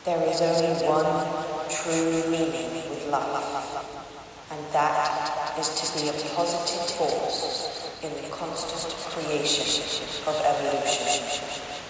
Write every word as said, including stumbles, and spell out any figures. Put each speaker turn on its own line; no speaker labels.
There is only one true meaning with life, and that is to be a positive force in the constant creation of evolution.